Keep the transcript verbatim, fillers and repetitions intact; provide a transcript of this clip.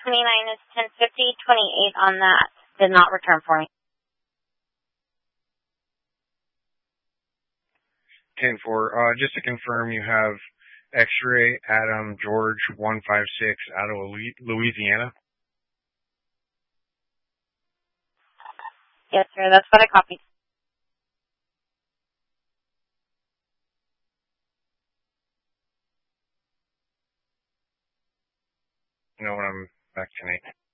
twenty-nine is ten fifty, twenty-eight on that. Did not return for me. ten four. Uh, just to confirm, you have X-ray Adam George one five six out of Louisiana. Yes, sir. That's what I copied. You know when I'm back tonight.